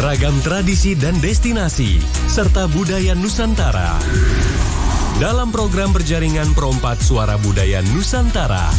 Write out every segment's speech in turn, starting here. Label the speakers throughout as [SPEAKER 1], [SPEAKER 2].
[SPEAKER 1] Beragam tradisi dan destinasi, serta budaya Nusantara. Dalam program berjaringan Perompat Suara Budaya Nusantara.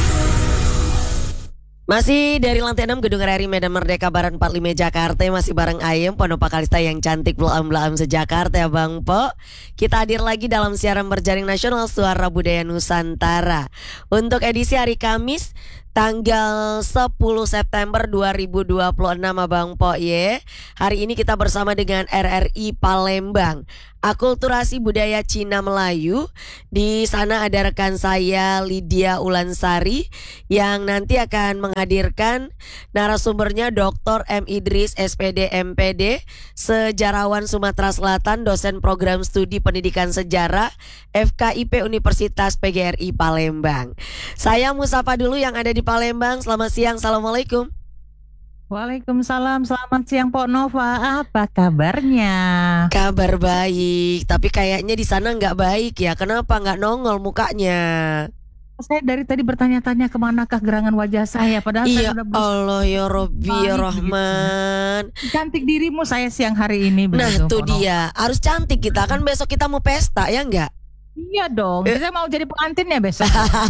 [SPEAKER 2] Masih dari lantai 6 Gedung RRI Medan Merdeka Barat 45 Jakarta. Masih bareng Ayem Pondoh Pakalista yang cantik belam-belam se-Jakarta ya Bang Po. Kita hadir lagi dalam siaran berjaring nasional Suara Budaya Nusantara. Untuk edisi hari Kamis tanggal 10 September 2026 Abang Po ye. Hari ini kita bersama dengan RRI Palembang. Akulturasi budaya Cina Melayu. Di sana ada rekan saya Lydia Ulansari yang nanti akan menghadirkan narasumbernya Dr. M. Idris SPD MPD, sejarawan Sumatera Selatan, dosen program studi pendidikan sejarah FKIP Universitas PGRI Palembang. Saya Musapa dulu yang ada di Palembang. Selamat siang, assalamualaikum.
[SPEAKER 3] Waalaikumsalam, selamat siang Pok Nova. Apa kabarnya?
[SPEAKER 2] Kabar baik, tapi kayaknya di sana nggak baik ya. Kenapa nggak nongol mukanya?
[SPEAKER 3] Saya dari tadi bertanya-tanya kemanakah gerangan wajah saya. Padahal
[SPEAKER 2] Iya
[SPEAKER 3] saya udah
[SPEAKER 2] Allah ya Robbi ya
[SPEAKER 3] begitu.
[SPEAKER 2] Rahman.
[SPEAKER 3] Cantik dirimu saya siang hari ini.
[SPEAKER 2] Nah
[SPEAKER 3] begitu,
[SPEAKER 2] tuh
[SPEAKER 3] Pok Nova.
[SPEAKER 2] dia, harus cantik kita. Kan besok kita mau pesta ya nggak?
[SPEAKER 3] Iya dong, saya mau jadi pengantinnya besok.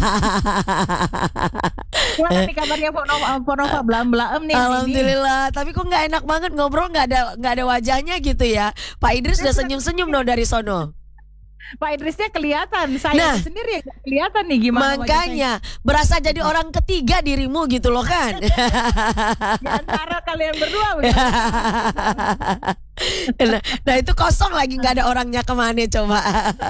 [SPEAKER 3] Gimana nih kabarnya Pok Nova? Belam-belam nih.
[SPEAKER 2] Alhamdulillah, tapi kok nggak enak banget ngobrol, nggak ada wajahnya gitu ya. Pak Idris udah senyum-senyum dong dari sono.
[SPEAKER 3] Pak Idrisnya kelihatan, saya sendiri yang kelihatan nih gimana.
[SPEAKER 2] Makanya berasa jadi orang ketiga dirimu gitu loh kan.
[SPEAKER 3] Di antara kalian berdua begitu.
[SPEAKER 2] Nah itu kosong lagi, nggak ada orangnya, kemana coba.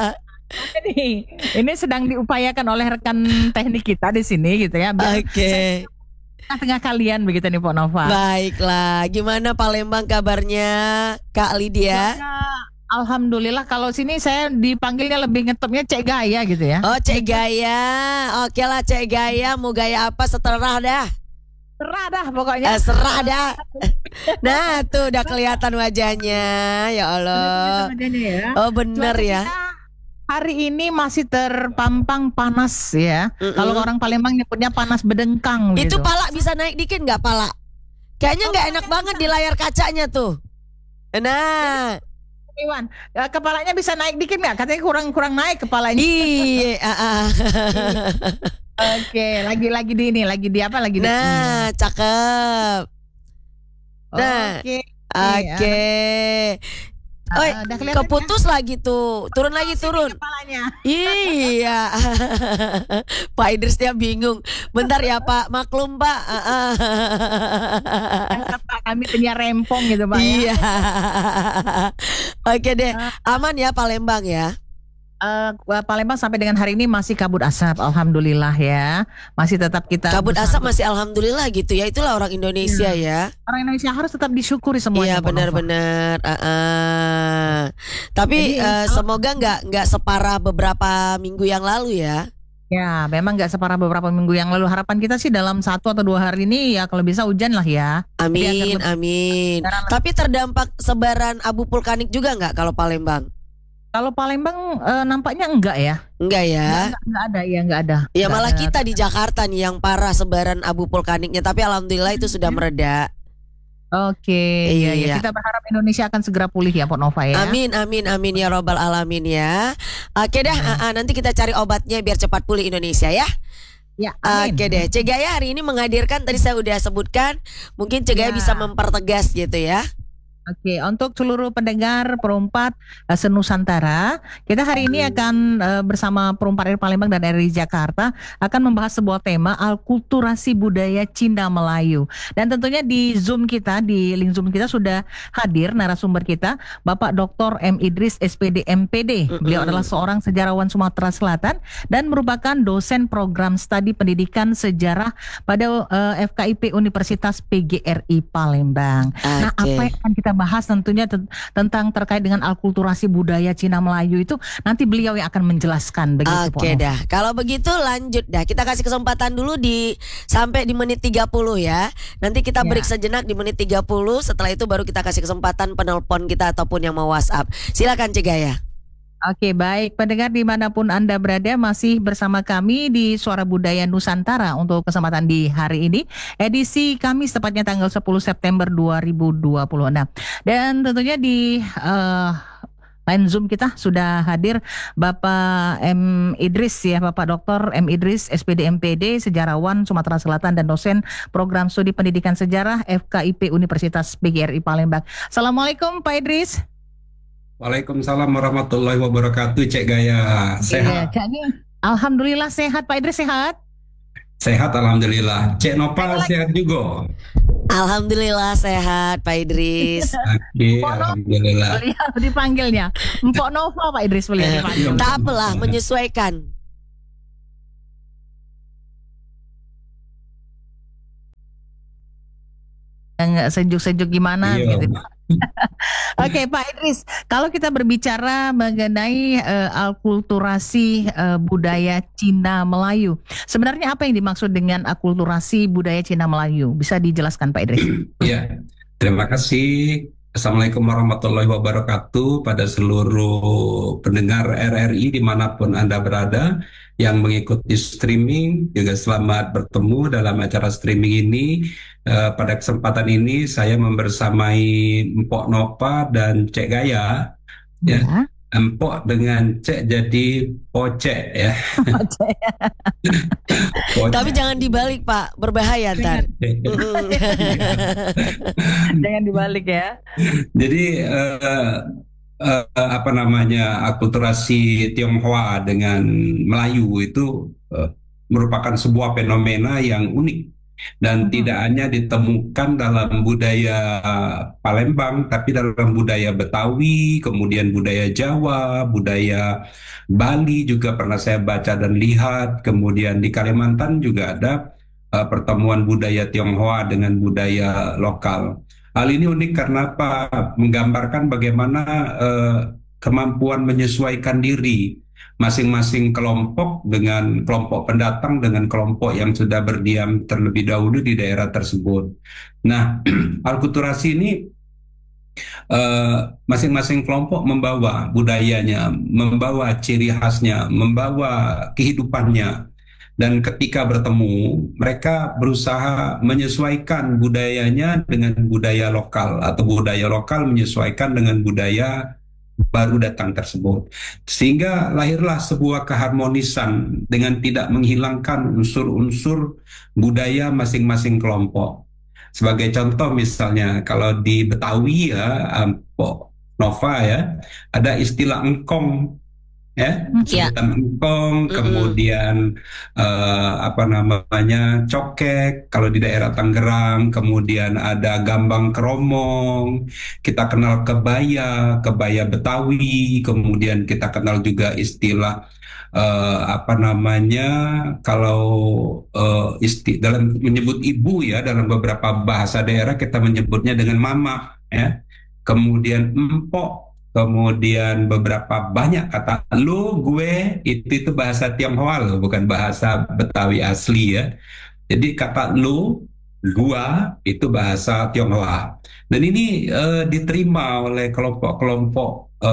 [SPEAKER 3] Ini sedang diupayakan oleh rekan teknik kita di sini gitu ya.
[SPEAKER 2] Oke.
[SPEAKER 3] Tengah kalian begitu nih Pok Nova.
[SPEAKER 2] Baiklah, gimana Palembang kabarnya Kak Lydia?
[SPEAKER 3] Alhamdulillah, kalau sini saya dipanggilnya lebih ngetopnya Cek Gaya gitu ya.
[SPEAKER 2] Oh Cek Gaya, oke lah Cek Gaya, mau gaya apa seterah dah.
[SPEAKER 3] Serah dah pokoknya.
[SPEAKER 2] Serah dah. Nah tuh udah kelihatan wajahnya, ya Allah. Oh bener ya.
[SPEAKER 3] Hari ini masih terpampang panas ya. Kalau orang Palembang nyebutnya panas bedengkang.
[SPEAKER 2] Itu
[SPEAKER 3] gitu.
[SPEAKER 2] pala bisa naik dikit nggak pala? Kayaknya nggak enak banget di layar kacanya tuh. Nah,
[SPEAKER 3] Iwan, kepalanya bisa naik dikit nggak? Katanya kurang naik kepalanya.
[SPEAKER 2] iya.
[SPEAKER 3] Oke, lagi di ini, lagi di apa? Lagi di.
[SPEAKER 2] Nah, cakep. Nah, oke. Oh, keputus ya? Lagi tuh, turun lagi turun.
[SPEAKER 3] Kepalanya.
[SPEAKER 2] Iya, Pak Idris dia bingung. Bentar ya Pak, maklum Pak.
[SPEAKER 3] Kami punya rempong gitu Pak.
[SPEAKER 2] Iya. Oke deh, aman ya Palembang ya.
[SPEAKER 3] Palembang sampai dengan hari ini masih kabut asap, alhamdulillah ya. Masih tetap kita
[SPEAKER 2] kabut asap masih alhamdulillah gitu ya. Itulah orang Indonesia ya.
[SPEAKER 3] Orang Indonesia harus tetap disyukuri semuanya.
[SPEAKER 2] Iya benar-benar. Tapi semoga nggak separah beberapa minggu yang lalu ya.
[SPEAKER 3] Ya, memang nggak separah beberapa minggu yang lalu. Harapan kita sih dalam 1 atau 2 hari ini ya kalau bisa hujan lah ya.
[SPEAKER 2] Amin, amin. Tapi terdampak sebaran abu vulkanik juga nggak kalau Palembang?
[SPEAKER 3] Kalau Palembang nampaknya enggak ya.
[SPEAKER 2] Enggak ya?
[SPEAKER 3] Enggak ada ya, enggak ada.
[SPEAKER 2] Ya malah kita di Jakarta nih yang parah sebaran abu vulkaniknya. Tapi alhamdulillah itu sudah mereda.
[SPEAKER 3] Oke, iya. Kita berharap Indonesia akan segera pulih ya Pok Nova ya.
[SPEAKER 2] Amin, amin, amin ya robbal alamin ya. Oke dah, nanti kita cari obatnya biar cepat pulih Indonesia ya.
[SPEAKER 3] Ya, amin.
[SPEAKER 2] Oke deh, Cek Gaya hari ini menghadirkan, tadi saya udah sebutkan, mungkin Cek Gaya bisa mempertegas gitu ya.
[SPEAKER 3] Oke, untuk seluruh pendengar Perompat Senusantara, kita hari ini akan bersama Perompat RRI Palembang dan RRI Jakarta akan membahas sebuah tema akulturasi budaya Cina Melayu. Dan tentunya di Zoom kita, di link Zoom kita sudah hadir narasumber kita, Bapak Dr. M. Idris SPD MPD. Beliau adalah seorang sejarawan Sumatera Selatan dan merupakan dosen program studi pendidikan sejarah pada FKIP Universitas PGRI Palembang. Nah, apa yang akan kita bahas tentunya tentang terkait dengan akulturasi budaya Cina Melayu itu nanti beliau yang akan menjelaskan begitu.
[SPEAKER 2] Oke dah. Kalau begitu lanjut dah. Kita kasih kesempatan dulu sampai di menit 30 ya. Nanti kita break sejenak di menit 30. Setelah itu baru kita kasih kesempatan penelpon kita ataupun yang mau WhatsApp. Silakan Cek Gaya.
[SPEAKER 3] Oke, baik. Pendengar dimanapun Anda berada masih bersama kami di Suara Budaya Nusantara untuk kesempatan di hari ini. Edisi Kamis tepatnya tanggal 10 September 2026. Dan tentunya di line Zoom kita sudah hadir Bapak M. Idris ya, Bapak Dr. M. Idris, SPD MPD, sejarawan Sumatera Selatan dan dosen program studi pendidikan sejarah FKIP Universitas PGRI Palembang. Assalamualaikum Pak Idris.
[SPEAKER 4] Waalaikumsalam warahmatullahi wabarakatuh, Cek Gaya.
[SPEAKER 3] Iya,
[SPEAKER 4] Sehat?
[SPEAKER 3] Alhamdulillah sehat, Pak Idris sehat?
[SPEAKER 4] Sehat, alhamdulillah. Cek Nopal sehat juga?
[SPEAKER 2] Alhamdulillah sehat Pak Idris.
[SPEAKER 4] Oke, alhamdulillah.
[SPEAKER 3] Beliau dipanggilnya Mpok Nova, Pak Idris beliau dipanggil.
[SPEAKER 2] Tak apalah, menyesuaikan.
[SPEAKER 3] Yang sejuk-sejuk gimana
[SPEAKER 4] Iya.
[SPEAKER 3] gitu. Oke Pak Idris, kalau kita berbicara mengenai akulturasi budaya Cina Melayu, sebenarnya apa yang dimaksud dengan akulturasi budaya Cina Melayu? Bisa dijelaskan Pak Idris?
[SPEAKER 4] Ya, terima kasih. Assalamualaikum warahmatullahi wabarakatuh pada seluruh pendengar RRI dimanapun Anda berada yang mengikuti streaming. Juga selamat bertemu dalam acara streaming ini. Pada kesempatan ini saya membersamai Mpok Nova dan Cek Gaya. Ya. Empok dengan Cek jadi Pocek ya. Pocek.
[SPEAKER 2] Tapi jangan dibalik Pak, berbahaya ntar.
[SPEAKER 3] Jangan dibalik ya.
[SPEAKER 4] Jadi apa namanya, akulturasi Tionghoa dengan Melayu itu merupakan sebuah fenomena yang unik dan tidak hanya ditemukan dalam budaya Palembang, tapi dalam budaya Betawi, kemudian budaya Jawa, budaya Bali juga pernah saya baca dan lihat, kemudian di Kalimantan juga ada pertemuan budaya Tionghoa dengan budaya lokal. Hal ini unik karena apa? Menggambarkan bagaimana kemampuan menyesuaikan diri masing-masing kelompok dengan kelompok pendatang dengan kelompok yang sudah berdiam terlebih dahulu di daerah tersebut. Nah, akulturasi ini masing-masing kelompok membawa budayanya, membawa ciri khasnya, membawa kehidupannya. Dan ketika bertemu, mereka berusaha menyesuaikan budayanya dengan budaya lokal atau budaya lokal menyesuaikan dengan budaya baru datang tersebut. Sehingga lahirlah sebuah keharmonisan dengan tidak menghilangkan unsur-unsur budaya masing-masing kelompok. Sebagai contoh misalnya kalau di Betawi ya, Nova ya, ada istilah engkong ya, sebutan engkong, kemudian apa namanya, cokek kalau di daerah Tangerang, kemudian ada gambang keromong, kita kenal kebaya Betawi, kemudian kita kenal juga istilah apa namanya, kalau dalam menyebut ibu ya, dalam beberapa bahasa daerah kita menyebutnya dengan mama ya, kemudian empok. Kemudian beberapa banyak kata lo, gue, itu bahasa Tionghoa loh, bukan bahasa Betawi asli ya. Jadi kata lo, gua itu bahasa Tionghoa. Dan ini diterima oleh kelompok-kelompok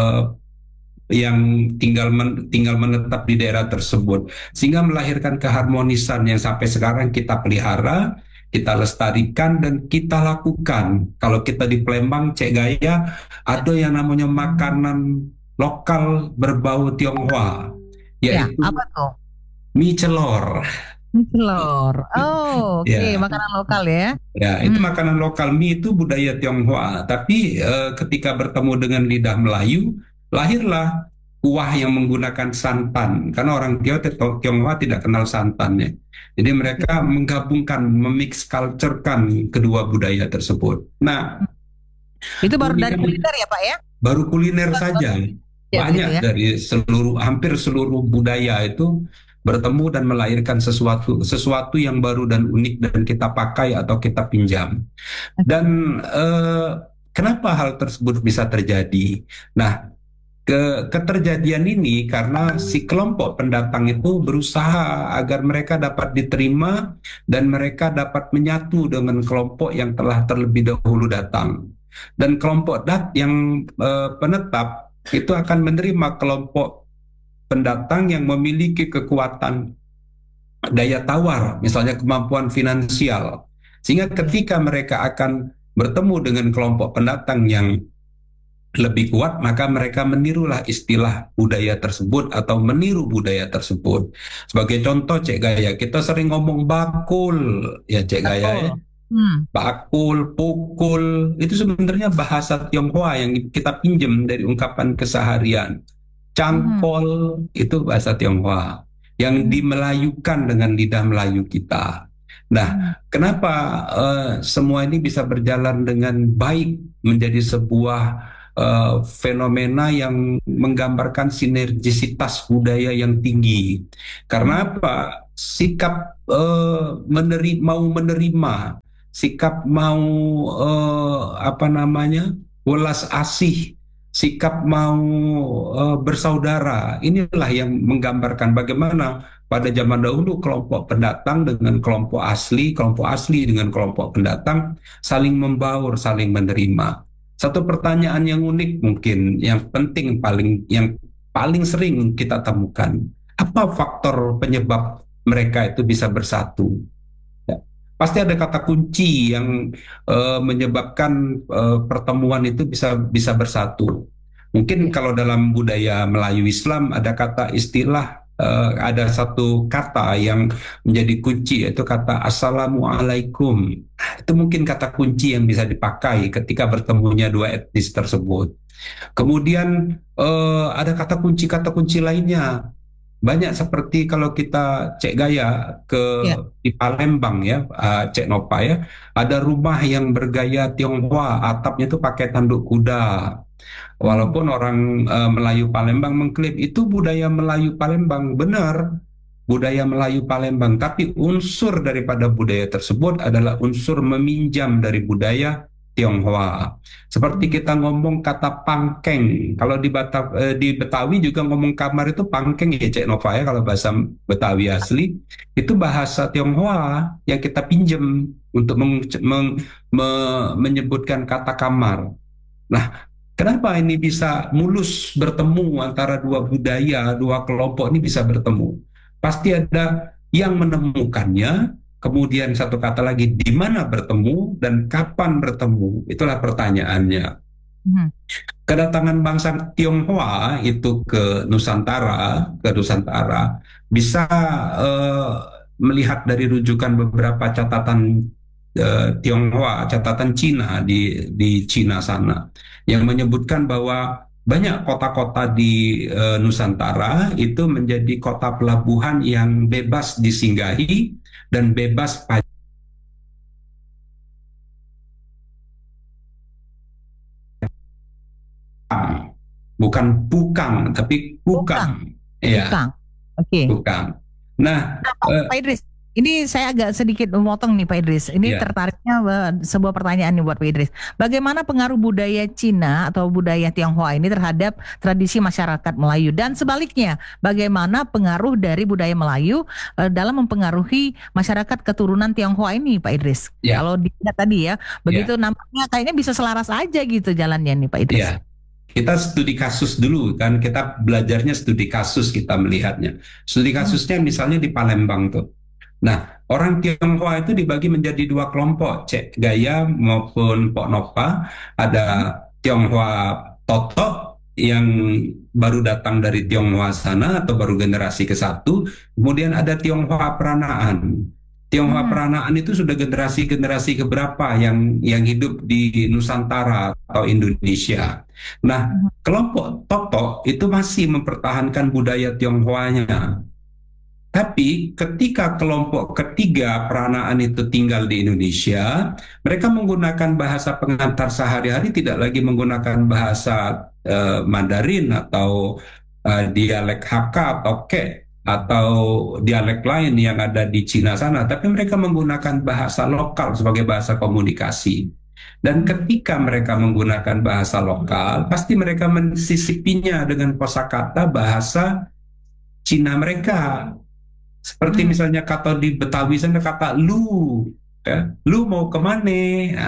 [SPEAKER 4] yang tinggal menetap di daerah tersebut, sehingga melahirkan keharmonisan yang sampai sekarang kita pelihara, kita lestarikan dan kita lakukan. Kalau kita di Palembang, Cek Gaya, ada yang namanya makanan lokal berbau Tionghoa, yaitu
[SPEAKER 3] apa tuh?
[SPEAKER 4] mie celor.
[SPEAKER 3] Mie celor. Oh, oke,
[SPEAKER 4] Ya.
[SPEAKER 3] makanan lokal ya.
[SPEAKER 4] Ya, itu makanan lokal. Mie itu budaya Tionghoa. Tapi ketika bertemu dengan lidah Melayu, lahirlah kuah yang menggunakan santan. Karena orang Tionghoa tidak kenal santan ya. Jadi mereka menggabungkan, memix culture-kan kedua budaya tersebut. Nah,
[SPEAKER 3] itu baru dari kuliner ya Pak ya?
[SPEAKER 4] Baru kuliner saja. Banyak
[SPEAKER 3] gitu ya?
[SPEAKER 4] dari hampir seluruh budaya itu bertemu dan melahirkan sesuatu yang baru dan unik dan kita pakai atau kita pinjam. Dan kenapa hal tersebut bisa terjadi? Nah, keterjadian ini karena si kelompok pendatang itu berusaha agar mereka dapat diterima dan mereka dapat menyatu dengan kelompok yang telah terlebih dahulu datang. Dan kelompok yang penetap itu akan menerima kelompok pendatang yang memiliki kekuatan daya tawar, misalnya kemampuan finansial. Sehingga ketika mereka akan bertemu dengan kelompok pendatang yang lebih kuat, maka mereka menirulah istilah budaya tersebut atau meniru budaya tersebut. Sebagai contoh, Cek Gaya, kita sering ngomong bakul, ya Cek Gaya ya.
[SPEAKER 3] Betul. Hmm.
[SPEAKER 4] Bakul, pukul, itu sebenarnya bahasa Tionghoa yang kita pinjam dari ungkapan keseharian.
[SPEAKER 3] Hmm.
[SPEAKER 4] Cangkol, itu bahasa Tionghoa yang dimelayukan dengan lidah Melayu kita. Nah, kenapa semua ini bisa berjalan dengan baik menjadi sebuah fenomena yang menggambarkan sinergisitas budaya yang tinggi? Karena apa? Sikap mau menerima, sikap mau welas asih, sikap mau bersaudara. Inilah yang menggambarkan bagaimana pada zaman dahulu kelompok pendatang dengan kelompok asli dengan kelompok pendatang saling membaur, saling menerima. Satu pertanyaan yang unik mungkin, yang penting yang paling sering kita temukan, apa faktor penyebab mereka itu bisa bersatu? Ya, pasti ada kata kunci yang menyebabkan pertemuan itu bisa bersatu. Mungkin kalau dalam budaya Melayu Islam ada kata istilah, ada satu kata yang menjadi kunci, yaitu kata Assalamualaikum. Itu mungkin kata kunci yang bisa dipakai ketika bertemunya dua etnis tersebut. Kemudian ada kata kunci lainnya. Banyak, seperti kalau kita Cek Gaya
[SPEAKER 3] Ya.
[SPEAKER 4] di Palembang ya, Cek Nopa ya, ada rumah yang bergaya Tionghoa, atapnya itu pakai tanduk kuda. Walaupun orang Melayu Palembang mengklaim itu budaya Melayu Palembang, benar, budaya Melayu Palembang, tapi unsur daripada budaya tersebut adalah unsur meminjam dari budaya Tionghoa. Seperti kita ngomong kata pangkeng, kalau di Betawi juga ngomong kamar itu pangkeng ya Cek Nova ya, kalau bahasa Betawi asli itu bahasa Tionghoa yang kita pinjam untuk menyebutkan kata kamar. Nah, kenapa ini bisa mulus bertemu antara dua budaya, dua kelompok ini bisa bertemu? Pasti ada yang menemukannya, kemudian satu kata lagi, di mana bertemu dan kapan bertemu? Itulah pertanyaannya.
[SPEAKER 3] Hmm.
[SPEAKER 4] Kedatangan bangsa Tionghoa itu ke Nusantara bisa melihat dari rujukan beberapa catatan Tionghoa, catatan Cina di Cina sana, yang menyebutkan bahwa banyak kota-kota di Nusantara itu menjadi kota pelabuhan yang bebas disinggahi dan bebas pajak. Bukan pukang, tapi kukang. Iya,
[SPEAKER 3] Kang. Oke.
[SPEAKER 4] kukang. Nah,
[SPEAKER 3] Pak Idris, ini saya agak sedikit memotong nih Pak Idris. Ini
[SPEAKER 4] ya,
[SPEAKER 3] tertariknya sebuah pertanyaan nih buat Pak Idris. Bagaimana pengaruh budaya Cina atau budaya Tionghoa ini terhadap tradisi masyarakat Melayu, dan sebaliknya, bagaimana pengaruh dari budaya Melayu dalam mempengaruhi masyarakat keturunan Tionghoa ini Pak Idris?
[SPEAKER 4] ya,
[SPEAKER 3] Kalau dilihat tadi ya, begitu nampaknya kayaknya bisa selaras aja gitu jalannya nih Pak Idris.
[SPEAKER 4] ya. Kita studi kasus dulu kan, kita belajarnya studi kasus, kita melihatnya. Studi kasusnya misalnya di Palembang tuh. Nah, orang Tionghoa itu dibagi menjadi dua kelompok, Cek Gaya maupun Pok Nopa. Ada Tionghoa Totok yang baru datang dari Tionghoa sana atau baru generasi ke-1. Kemudian ada Tionghoa Peranaan. Tionghoa Peranaan itu sudah generasi keberapa yang hidup di Nusantara atau Indonesia. Nah, kelompok Totok itu masih mempertahankan budaya Tionghoanya. Tapi ketika kelompok ketiga Peranaan itu tinggal di Indonesia, mereka menggunakan bahasa pengantar sehari-hari, tidak lagi menggunakan bahasa Mandarin atau dialek Hakka atau Ke atau dialek lain yang ada di Cina sana, tapi mereka menggunakan bahasa lokal sebagai bahasa komunikasi. Dan ketika mereka menggunakan bahasa lokal, pasti mereka mensisipinya dengan kosakata bahasa Cina mereka. Seperti misalnya kata di Betawi sana kata lu, ya, lu mau kemana? Nah,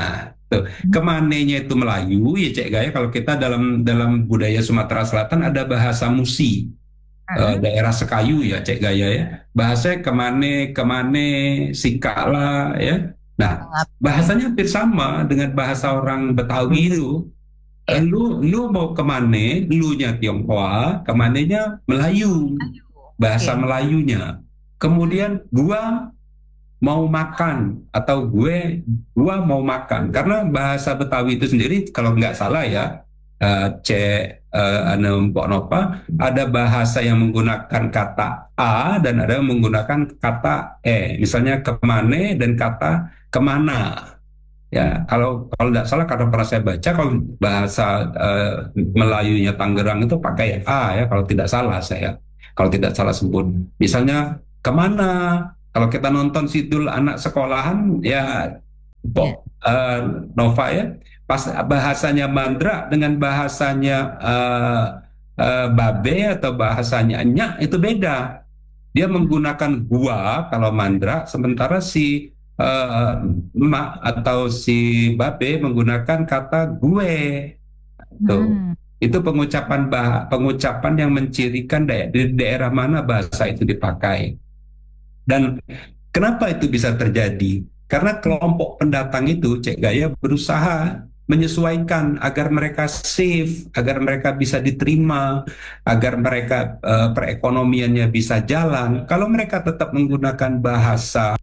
[SPEAKER 4] Tuh. Kemanenya itu Melayu, ya Cek Gaya. Kalau kita dalam dalam budaya Sumatera Selatan ada bahasa Musi, daerah Sekayu ya Cek Gaya ya. Bahasanya kemane, kemane, sikala ya. Nah,
[SPEAKER 3] Sangat.
[SPEAKER 4] bahasanya hampir sama dengan bahasa orang Betawi itu.
[SPEAKER 3] Ya.
[SPEAKER 4] Lu mau kemana? Lu-nya Tionghoa, kemanenya Melayu, bahasa
[SPEAKER 3] Oke.
[SPEAKER 4] Melayunya. Kemudian gua mau makan atau gua mau makan karena bahasa Betawi itu sendiri kalau nggak salah ya anu Mpok Nova ada bahasa yang menggunakan kata a dan ada yang menggunakan kata misalnya kemana dan kata kemana ya kalau kalau nggak salah karena pernah saya baca kalau bahasa Melayunya Tangerang itu pakai a ya kalau tidak salah saya kalau tidak salah sebut misalnya kemana kalau kita nonton Sidul anak sekolahan ya
[SPEAKER 3] Ya.
[SPEAKER 4] Nova ya pas bahasanya Mandra dengan bahasanya Babe atau bahasanya Nyak itu beda dia menggunakan gua kalau Mandra sementara si emak atau si Babe menggunakan kata gue tuh
[SPEAKER 3] Hmm.
[SPEAKER 4] itu pengucapan yang mencirikan di daerah mana bahasa itu dipakai dan kenapa itu bisa terjadi? Karena kelompok pendatang itu, Cek Gaya berusaha menyesuaikan agar mereka safe, agar mereka bisa diterima, agar mereka perekonomiannya bisa jalan. Kalau mereka tetap menggunakan bahasa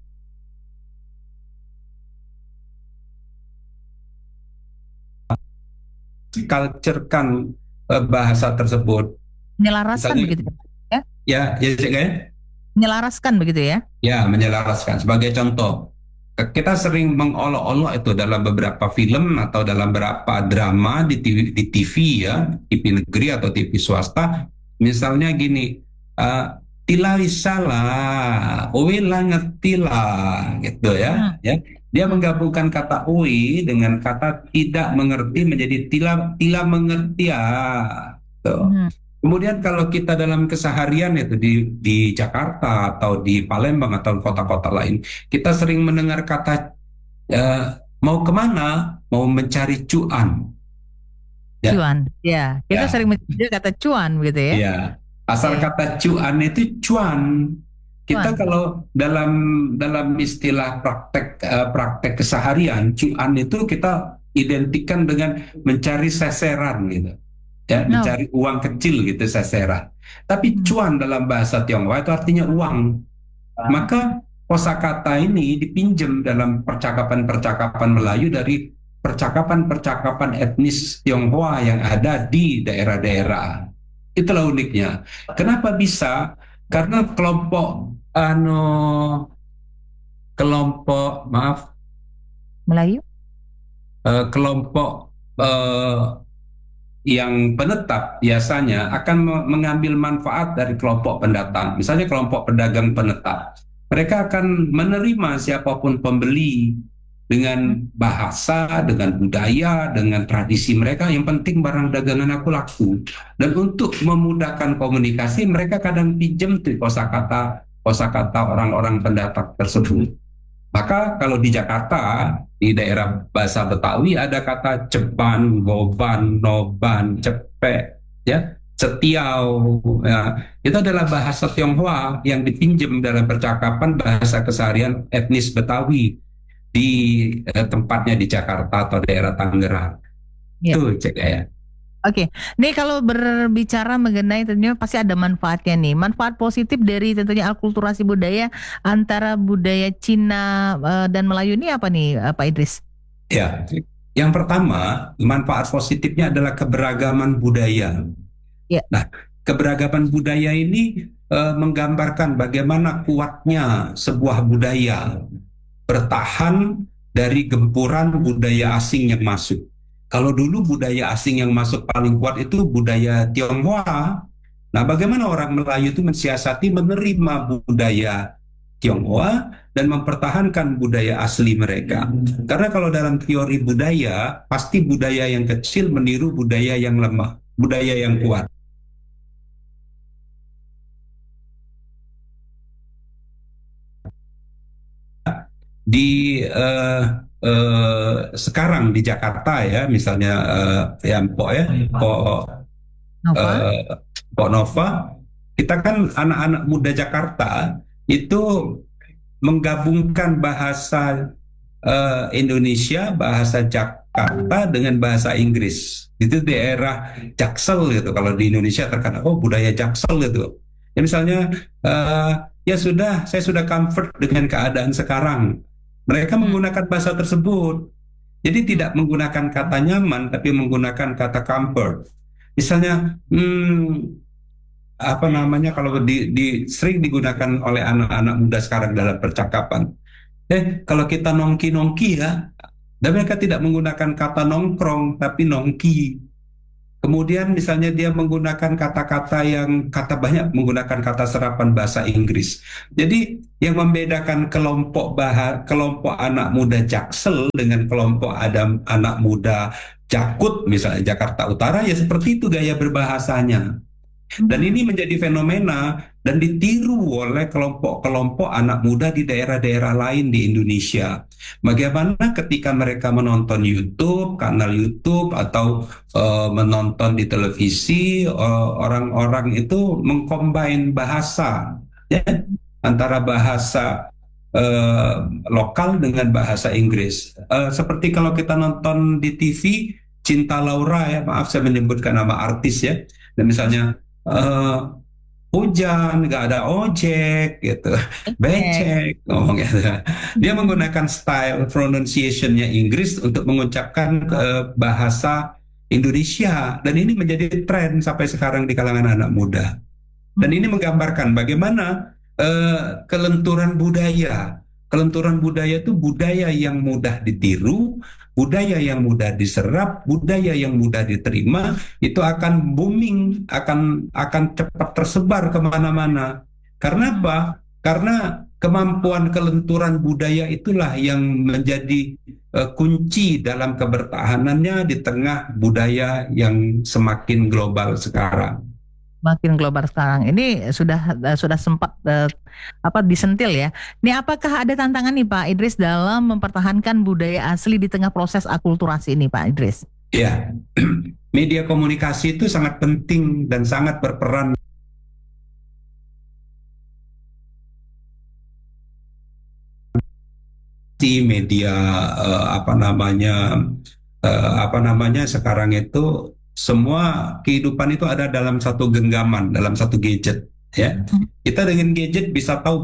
[SPEAKER 4] culture-kan bahasa tersebut,
[SPEAKER 3] Menyelaraskan
[SPEAKER 4] misalnya
[SPEAKER 3] begitu ya?
[SPEAKER 4] ya Cek Gaya,
[SPEAKER 3] Menyelaraskan begitu ya?
[SPEAKER 4] ya menyelaraskan. Sebagai contoh, kita sering mengolok-olok itu dalam beberapa film atau dalam beberapa drama di TV ya, TV negeri atau TV swasta. Misalnya gini, tila salah, owe lah ngerti lah, gitu
[SPEAKER 3] Hmm.
[SPEAKER 4] ya. Dia menggabungkan kata owe dengan kata tidak mengerti menjadi tila tila mengerti ya. Tuh.
[SPEAKER 3] Hmm.
[SPEAKER 4] Kemudian kalau kita dalam keseharian itu di Jakarta atau di Palembang atau kota-kota lain, kita sering mendengar kata eh, mau kemana? Mau mencari cuan. Ya,
[SPEAKER 3] Cuan. Ya, kita
[SPEAKER 4] ya,
[SPEAKER 3] sering menyebut kata cuan gitu ya.
[SPEAKER 4] ya. Asal
[SPEAKER 3] Oke.
[SPEAKER 4] kata cuan itu cuan. Kita
[SPEAKER 3] Cuan.
[SPEAKER 4] kalau dalam dalam istilah praktek keseharian, cuan itu kita identikan dengan mencari seseran gitu. Ya,
[SPEAKER 3] No.
[SPEAKER 4] mencari uang kecil gitu seseran. Tapi
[SPEAKER 3] Hmm.
[SPEAKER 4] cuan dalam bahasa Tionghoa itu artinya uang. Maka kosakata ini dipinjam dalam percakapan-percakapan Melayu dari percakapan-percakapan etnis Tionghoa yang ada di daerah-daerah. Itulah uniknya. Kenapa bisa? Karena kelompok maaf
[SPEAKER 3] Melayu.
[SPEAKER 4] kelompok eh, yang penetap biasanya akan mengambil manfaat dari kelompok pendatang. Misalnya kelompok pedagang penetap. Mereka akan menerima siapapun pembeli dengan bahasa, dengan budaya, dengan tradisi mereka. Yang penting barang dagangan aku laku. Dan untuk memudahkan komunikasi, mereka kadang pinjam tuh kosakata orang-orang pendatang tersebut. Maka kalau di Jakarta, di daerah bahasa Betawi ada kata ceban, goban, noban, cepek, ya, setiau. Ya. Itu adalah bahasa Tionghoa yang dipinjam dalam percakapan bahasa keseharian etnis Betawi di tempatnya di Jakarta atau daerah Tangerang.
[SPEAKER 3] Ya.
[SPEAKER 4] Itu cek ya.
[SPEAKER 3] Oke, nih kalau berbicara mengenai tentunya pasti ada manfaatnya nih. Manfaat positif dari tentunya akulturasi budaya antara budaya Cina dan Melayu ini apa nih, Pak Idris?
[SPEAKER 4] Ya. Yang pertama, manfaat positifnya adalah keberagaman budaya.
[SPEAKER 3] Ya.
[SPEAKER 4] Nah, keberagaman budaya ini menggambarkan bagaimana kuatnya sebuah budaya bertahan dari gempuran budaya asing yang masuk. Kalau dulu budaya asing yang masuk paling kuat itu budaya Tionghoa. Nah, bagaimana orang Melayu itu mensiasati menerima budaya Tionghoa dan mempertahankan budaya asli mereka. Karena kalau dalam teori budaya, pasti budaya yang kecil meniru budaya yang lemah, budaya yang kuat. Di sekarang di Jakarta ya, misalnya ya Mpok ya,
[SPEAKER 3] Nova?
[SPEAKER 4] eh, Pok Nova, kita kan anak-anak muda Jakarta itu menggabungkan bahasa Indonesia, bahasa Jakarta dengan bahasa Inggris. Itu daerah Jaksel gitu. Kalau di Indonesia terkenal, oh budaya Jaksel gitu. Ya misalnya, eh, ya sudah, saya sudah comfort dengan keadaan sekarang. Mereka menggunakan bahasa tersebut. Jadi tidak menggunakan kata nyaman, tapi menggunakan kata comfort. Misalnya, apa namanya kalau sering digunakan oleh anak-anak muda sekarang dalam percakapan. Kalau kita nongki-nongki ya, dan mereka tidak menggunakan kata nongkrong, tapi nongki. Kemudian misalnya dia menggunakan kata-kata yang banyak menggunakan kata serapan bahasa Inggris. Jadi yang membedakan kelompok anak muda Jaksel dengan kelompok anak muda Jakut misalnya Jakarta Utara ya seperti itu gaya berbahasanya. Dan ini menjadi fenomena dan ditiru oleh kelompok-kelompok anak muda di daerah-daerah lain di Indonesia. Bagaimana ketika mereka menonton YouTube, kanal YouTube atau menonton di televisi, orang-orang itu mengcombine bahasa, ya, antara bahasa lokal dengan bahasa Inggris. Seperti kalau kita nonton di TV, Cinta Laura ya, maaf saya menyebutkan nama artis ya, dan misalnya hujan, nggak ada ojek, gitu, becek, ngomong gitu. Dia menggunakan style pronunciation-nya Inggris untuk mengucapkan bahasa Indonesia, dan ini menjadi tren sampai sekarang di kalangan anak muda. Dan ini menggambarkan bagaimana kelenturan budaya. Kelenturan budaya itu budaya yang mudah ditiru, budaya yang mudah diserap, budaya yang mudah diterima, itu akan booming, akan cepat tersebar kemana-mana. Karena apa? Karena kemampuan kelenturan budaya itulah yang menjadi kunci dalam kebertahanannya di tengah budaya yang semakin global sekarang.
[SPEAKER 3] Makin global sekarang. Ini sudah sempat disentil ya. Ini apakah ada tantangan nih Pak Idris dalam mempertahankan budaya asli di tengah proses akulturasi ini Pak Idris?
[SPEAKER 4] Ya, media komunikasi itu sangat penting dan sangat berperan di media apa namanya sekarang itu semua kehidupan itu ada dalam satu genggaman, dalam satu gadget. Ya, kita dengan gadget bisa tahu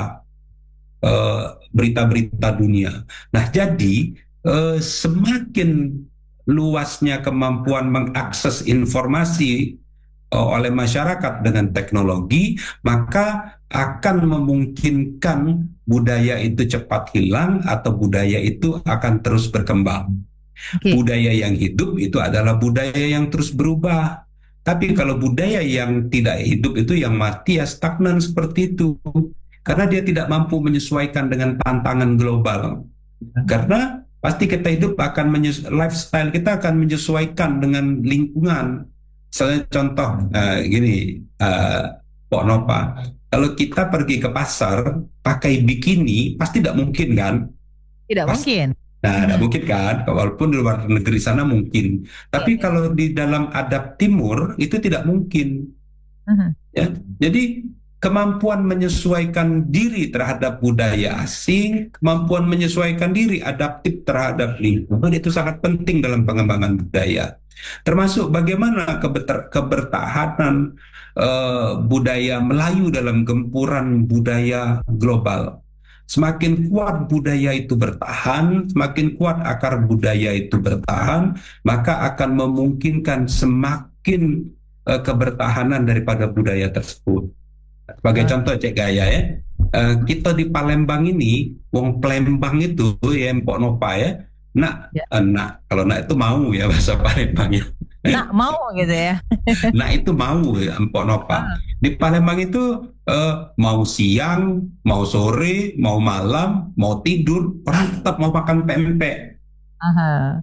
[SPEAKER 4] berita-berita dunia. Nah, jadi semakin luasnya kemampuan mengakses informasi oleh masyarakat dengan teknologi, maka akan memungkinkan budaya itu cepat hilang atau budaya itu akan terus berkembang. Okay. Budaya yang hidup itu adalah budaya yang terus berubah. Tapi kalau budaya yang tidak hidup itu yang mati ya stagnan seperti itu. Karena dia tidak mampu menyesuaikan dengan tantangan global. Karena pasti kita hidup lifestyle kita akan menyesuaikan dengan lingkungan. Misalnya contoh gini, Pok Nova, kalau kita pergi ke pasar pakai bikini pasti tidak mungkin kan?
[SPEAKER 3] Tidak mungkin.
[SPEAKER 4] Nah, tidak mungkin kan, walaupun di luar negeri sana mungkin. Tapi kalau di dalam adab timur itu tidak mungkin. Ya, jadi kemampuan menyesuaikan diri terhadap budaya asing, kemampuan menyesuaikan diri adaptif terhadap lingkungan itu sangat penting dalam pengembangan budaya. Termasuk bagaimana kebertahanan budaya Melayu dalam gempuran budaya global. Semakin kuat budaya itu bertahan, semakin kuat akar budaya itu bertahan, maka akan memungkinkan semakin kebertahanan daripada budaya tersebut. Sebagai contoh Cek Gaya ya, kita di Palembang ini, wong Palembang itu ya Mpok Nova ya, kalau nak itu mau ya bahasa Palembangnya.
[SPEAKER 3] Nak mau gitu ya.
[SPEAKER 4] Nah itu mau ya Mpok Nova. Di Palembang itu mau siang, mau sore, mau malam, mau tidur, orang tetap mau makan pempek.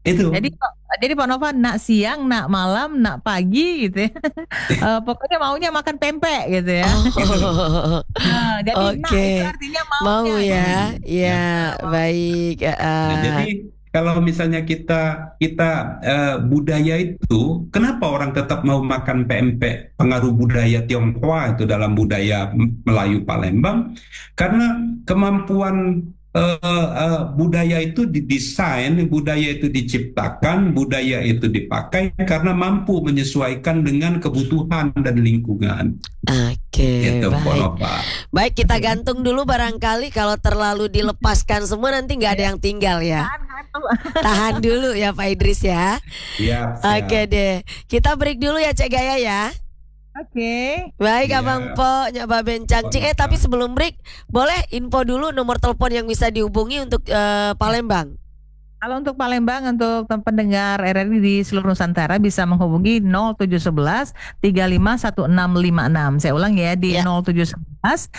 [SPEAKER 4] Itu.
[SPEAKER 3] Jadi Pak Nova nak siang, nak malam, nak pagi gitu ya. Pokoknya maunya makan pempek gitu ya.
[SPEAKER 2] Oh,
[SPEAKER 3] Jadi nak
[SPEAKER 2] oke.
[SPEAKER 3] itu artinya
[SPEAKER 2] Mau
[SPEAKER 3] maunya.
[SPEAKER 2] ya, ya baik.
[SPEAKER 4] Nah, jadi kalau misalnya kita budaya itu, kenapa orang tetap mau makan pempek? Pengaruh budaya Tionghoa itu dalam budaya Melayu Palembang, karena kemampuan budaya itu didesain, budaya itu diciptakan, budaya itu dipakai karena mampu menyesuaikan dengan kebutuhan dan lingkungan.
[SPEAKER 2] Oke,
[SPEAKER 4] Gitu,
[SPEAKER 2] baik.
[SPEAKER 4] Ponova.
[SPEAKER 2] Baik, kita gantung dulu barangkali kalau terlalu dilepaskan semua nanti nggak ada yang tinggal ya. Tahan dulu ya Pak Idris ya.
[SPEAKER 4] Siap, siap.
[SPEAKER 2] Oke deh, kita break dulu ya Cek Gaya ya.
[SPEAKER 3] Oke.
[SPEAKER 2] Baik
[SPEAKER 4] Iya.
[SPEAKER 2] Abang Po, Nyak Baben Cangcing. Tapi sebelum break, boleh info dulu nomor telepon yang bisa dihubungi untuk Palembang.
[SPEAKER 3] Kalau untuk Palembang, untuk pendengar RRI di seluruh Nusantara bisa menghubungi 0711 351656. Saya ulang ya, di
[SPEAKER 2] Ya.
[SPEAKER 3] 0711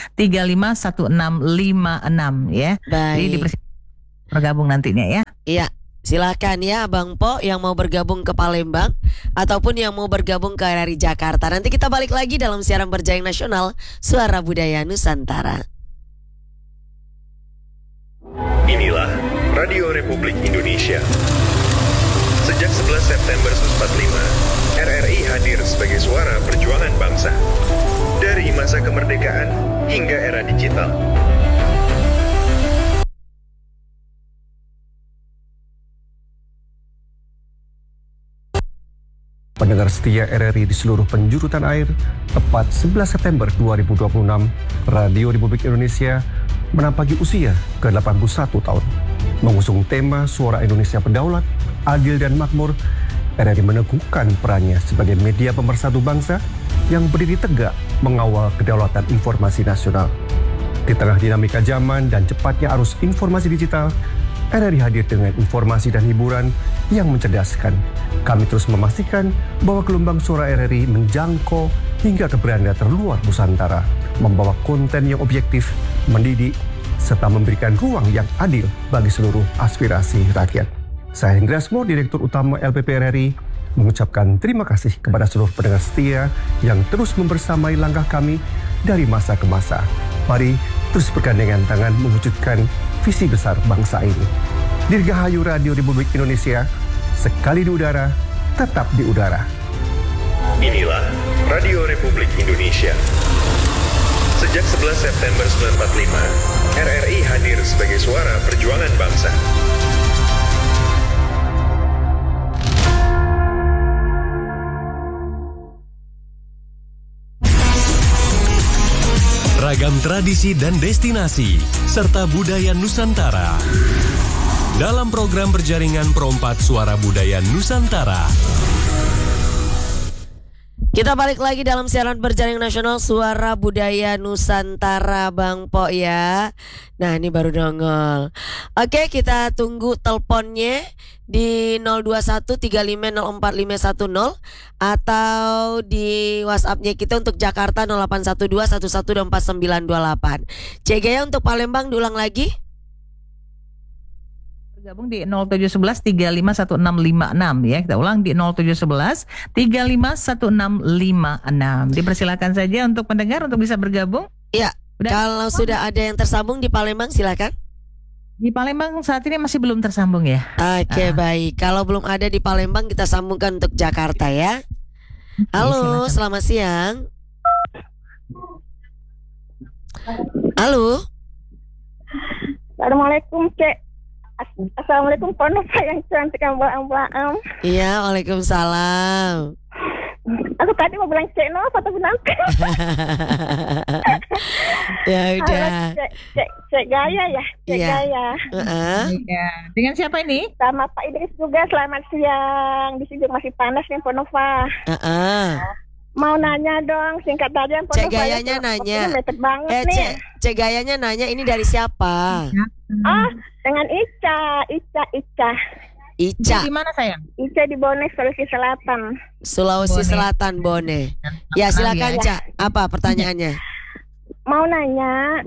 [SPEAKER 3] 351656 ya. Jadi
[SPEAKER 2] Baik.
[SPEAKER 3] dipersilakan bergabung nantinya ya.
[SPEAKER 2] Iya, silakan ya Abang Po yang mau bergabung ke Palembang ataupun yang mau bergabung ke RRI Jakarta. Nanti kita balik lagi dalam siaran berjaring nasional Suara Budaya Nusantara.
[SPEAKER 5] Inilah Radio Republik Indonesia. Sejak 11 September 1945, RRI hadir sebagai suara perjuangan bangsa. Dari masa kemerdekaan hingga era digital.
[SPEAKER 6] Pendengar setia RRI di seluruh penjuru tanah air, tepat 11 September 2026, Radio Republik Indonesia menampaki usia ke-81 tahun. Mengusung tema Suara Indonesia Berdaulat, Adil dan Makmur, RRI meneguhkan perannya sebagai media pemersatu bangsa yang berdiri tegak mengawal kedaulatan informasi nasional. Di tengah dinamika zaman dan cepatnya arus informasi digital, RRI hadir dengan informasi dan hiburan yang mencerdaskan. Kami terus memastikan bahwa gelombang suara RRI menjangkau hingga ke beranda terluar Nusantara, membawa konten yang objektif, mendidik, serta memberikan ruang yang adil bagi seluruh aspirasi rakyat. Saya Hendra Asmo, Direktur Utama LPP RRI, mengucapkan terima kasih kepada seluruh pendengar setia yang terus membersamai langkah kami dari masa ke masa. Mari terus bergandengan tangan mewujudkan visi besar bangsa ini. Dirgahayu Radio Republik Indonesia, sekali di udara, tetap di udara.
[SPEAKER 5] Inilah Radio Republik Indonesia. Sejak 11 September 1945, RRI hadir sebagai suara perjuangan bangsa.
[SPEAKER 1] Ragam tradisi dan destinasi, serta budaya Nusantara. Dalam program berjaringan Perompat Suara Budaya Nusantara.
[SPEAKER 2] Kita balik lagi dalam siaran berjaring nasional Suara Budaya Nusantara Bang Po ya. Nah ini baru nongol. Oke, kita tunggu teleponnya di 02135045510 atau di WhatsApp-nya kita untuk Jakarta 081211242928. CG ya untuk Palembang diulang lagi.
[SPEAKER 3] Bergabung di 0711 351656 ya. Kita ulang di 0711 351656. Dipersilakan saja untuk pendengar untuk bisa bergabung.
[SPEAKER 2] Iya.
[SPEAKER 3] Udah.
[SPEAKER 2] Kalau sudah ada yang tersambung di Palembang silakan.
[SPEAKER 3] Di Palembang saat ini masih belum tersambung ya.
[SPEAKER 2] Oke, baik. Kalau belum ada di Palembang kita sambungkan untuk Jakarta ya. Halo,
[SPEAKER 3] silakan.
[SPEAKER 2] selamat siang. Halo.
[SPEAKER 7] Assalamualaikum, Cek. Assalamualaikum, Ponova yang cantik, ambang-ambang.
[SPEAKER 2] Iya, waalaikumsalam.
[SPEAKER 7] Aku tadi mau bilang Cek Nova tapi nanti.
[SPEAKER 2] Ya udah.
[SPEAKER 7] Cek Gaya ya, Cek
[SPEAKER 2] Iya.
[SPEAKER 7] Gaya.
[SPEAKER 2] Heeh.
[SPEAKER 3] Ya. Dengan siapa ini?
[SPEAKER 7] Sama Pak Idris juga, selamat siang. Di sini masih panas nih, Ponova.
[SPEAKER 2] Heeh.
[SPEAKER 7] Mau nanya dong, singkat aja, Ponova.
[SPEAKER 2] Cek Gayanya nanya.
[SPEAKER 7] Mepet banget nih.
[SPEAKER 2] Cek Gayanya nanya ini dari siapa?
[SPEAKER 7] Ah, dengan Ica.
[SPEAKER 2] Ica,
[SPEAKER 3] Di mana sayang?
[SPEAKER 7] Ica di Bonek, Sulawesi Selatan.
[SPEAKER 2] Sulawesi
[SPEAKER 3] Bone.
[SPEAKER 2] Selatan, Bone. Ya silakan,
[SPEAKER 3] Ya.
[SPEAKER 2] Ca. Apa pertanyaannya?
[SPEAKER 7] Mau nanya,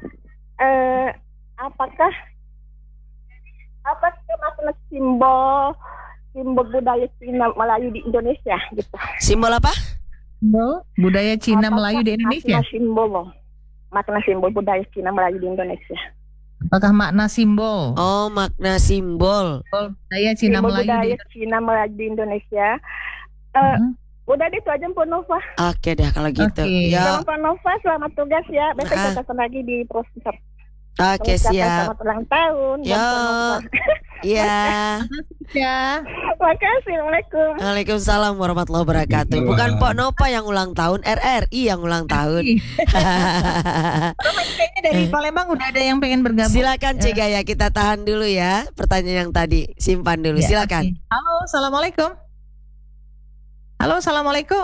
[SPEAKER 7] apakah apa sih makna simbol simbol budaya Cina Melayu di Indonesia gitu.
[SPEAKER 2] Simbol apa?
[SPEAKER 3] Simbol budaya Cina Melayu di Indonesia.
[SPEAKER 7] Makna simbol budaya Cina Melayu di Indonesia.
[SPEAKER 3] Apakah makna simbol?
[SPEAKER 2] Oh, makna simbol.
[SPEAKER 3] Budaya Cina
[SPEAKER 7] Simbol
[SPEAKER 3] Melayu
[SPEAKER 7] budaya
[SPEAKER 3] di
[SPEAKER 7] Cina Melayu di Indonesia. Udah itu aja Pak Nova.
[SPEAKER 2] Oke dah kalau gitu.
[SPEAKER 3] Oke.
[SPEAKER 2] Ya.
[SPEAKER 7] Selamat Pak Nova, selamat tugas ya. Besok kita ketemu lagi di proses.
[SPEAKER 2] Oke, siap.
[SPEAKER 7] Selamat ulang tahun. buat
[SPEAKER 2] Yo.
[SPEAKER 7] Pak Nova.
[SPEAKER 2] Iya.
[SPEAKER 3] ya.
[SPEAKER 7] Makasih. Assalamualaikum.
[SPEAKER 2] Waalaikumsalam warahmatullahi wabarakatuh. Bukan Pok Nova yang ulang tahun, RRI yang ulang tahun.
[SPEAKER 3] Kayaknya dari Palembang udah ada yang pengen bergabung.
[SPEAKER 2] Silakan Cik Gaya, kita tahan dulu ya pertanyaan yang tadi. Simpan dulu,
[SPEAKER 3] Ya,
[SPEAKER 2] silakan.
[SPEAKER 3] oke. Halo, assalamualaikum. Halo, assalamualaikum.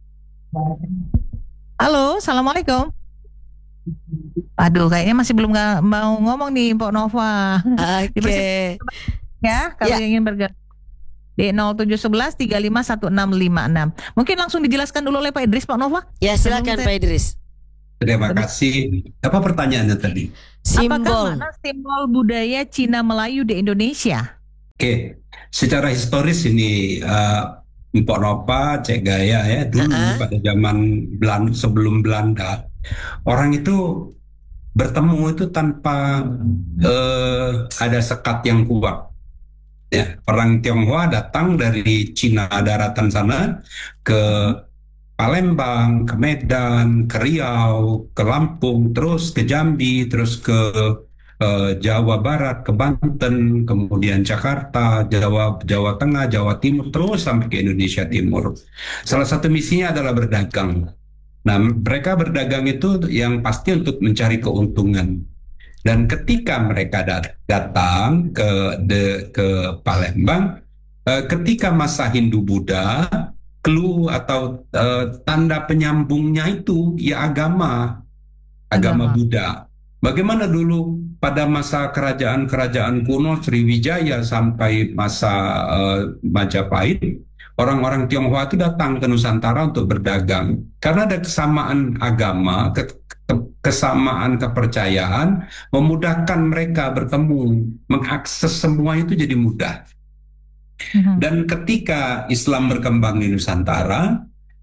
[SPEAKER 3] Halo, assalamualaikum. Aduh, kayaknya masih belum mau ngomong nih, Pok Nova.
[SPEAKER 2] Oke.
[SPEAKER 3] Ya, kalau
[SPEAKER 2] Ya.
[SPEAKER 3] ingin bergabung di 0711 351656. Mungkin langsung dijelaskan dulu oleh Pak Idris, Pak Nova.
[SPEAKER 2] Ya, silakan Pak Idris.
[SPEAKER 4] Terima kasih. Apa pertanyaannya tadi?
[SPEAKER 3] Apakah
[SPEAKER 2] Simbol.
[SPEAKER 3] makna simbol budaya Cina Melayu di Indonesia?
[SPEAKER 4] Oke, secara historis ini Mpok Nova, Cek Gaya ya dulu pada zaman sebelum Belanda, orang itu bertemu itu tanpa ada sekat yang kuat. Ya, orang Tionghoa datang dari Cina daratan sana ke Palembang, ke Medan, ke Riau, ke Lampung, terus ke Jambi, terus ke Jawa Barat, ke Banten, kemudian Jakarta, Jawa Tengah, Jawa Timur, terus sampai ke Indonesia Timur. Salah satu misinya adalah berdagang. Nah, mereka berdagang itu yang pasti untuk mencari keuntungan. Dan ketika mereka datang ke Palembang, ketika masa Hindu-Buddha, clue atau tanda penyambungnya itu ya agama Buddha. Bagaimana dulu pada masa kerajaan-kerajaan kuno Sriwijaya sampai masa Majapahit, orang-orang Tionghoa itu datang ke Nusantara untuk berdagang. Karena ada kesamaan agama, kesamaan kepercayaan, memudahkan mereka bertemu, mengakses semua itu jadi mudah. Dan ketika Islam berkembang di Nusantara,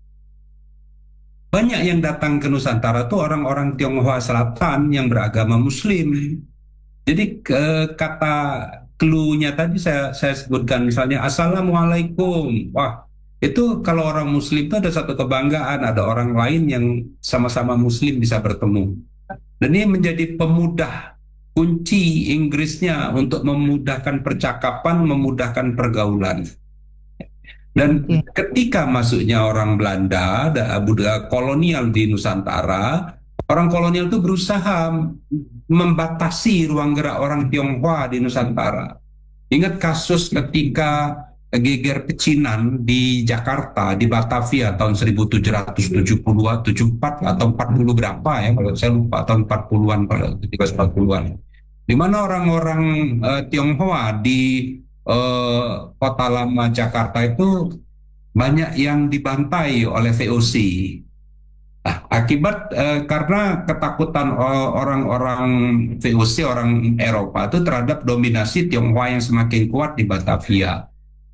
[SPEAKER 4] banyak yang datang ke Nusantara tuh orang-orang Tionghoa Selatan yang beragama Muslim. Jadi kata clue-nya tadi saya sebutkan misalnya Assalamualaikum. Wah, itu kalau orang Muslim itu ada satu kebanggaan, ada orang lain yang sama-sama Muslim bisa bertemu. Dan ini menjadi pemudah kunci Inggrisnya untuk memudahkan percakapan, memudahkan pergaulan. Dan ketika masuknya orang Belanda, budaya kolonial di Nusantara, orang kolonial itu berusaha membatasi ruang gerak orang Tionghoa di Nusantara. Ingat kasus ketika geger pecinan di Jakarta, di Batavia tahun 1774 atau 40 berapa ya, kalau saya lupa, tahun 40-an, pada 40-an. Di mana orang-orang Tionghoa di kota lama Jakarta itu banyak yang dibantai oleh VOC. Nah, akibat karena ketakutan orang-orang VOC, orang Eropa itu terhadap dominasi Tionghoa yang semakin kuat di Batavia.